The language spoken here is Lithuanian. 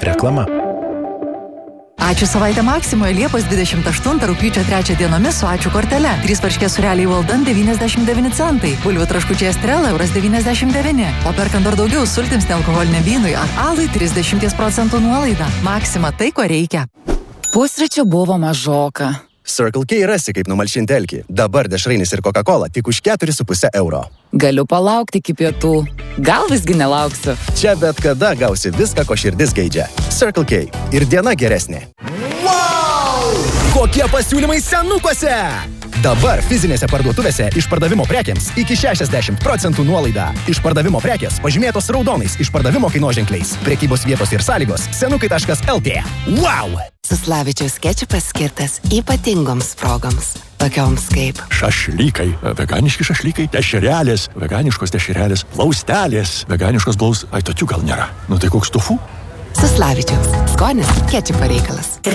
Reklama. Ačiū savaitę Maksimoje Liepos 28 rugpjūčio 3 dienomis su ačiū kortele. 3 varškės sūreliai Walden 99 centai. Bulvių traškučiai Estrela €99. O perkant dar daugiau sultims nealkoholiniam vynui ar alui 30% nuolaida. Maksima tai, ko reikia. Pusryčių buvo mažoka. Circle K rasi, kaip numalšinti alkį. Dabar dešrainis ir Coca-Cola tik už 4,5 €. Galiu palaukti iki pietų. Gal visgi nelauksiu. Čia bet kada gausi viską, ko širdis geidžia. Circle K. Ir diena geresnė. Wow! Kokie pasiūlymai senukuose! Dabar fizinėse parduotuvėse išpardavimo prekiams iki 60% nuolaida. Išpardavimo prekės pažymėtos raudonais išpardavimo kainoženkliais. Prekybos vietos ir sąlygos senukai.lt. Wow! Suslavičiaus kečupas skirtas ypatingoms progoms, tokioms kaip šašlykai, veganiški šašlykai, dešrelės, veganiškos dešrelės, plaustelės, veganiškos tokių gal nėra. Nu tai koks tofu? Suslavičiaus. Skonis kečupo reikalas.